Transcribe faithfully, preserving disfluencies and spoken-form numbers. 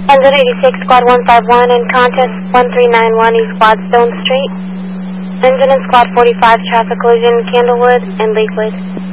Engine eighty-six, Squad one five one, in contest one three nine one East Gladstone Street. Engine and Squad forty-five, traffic collision, Candlewood and Lakewood.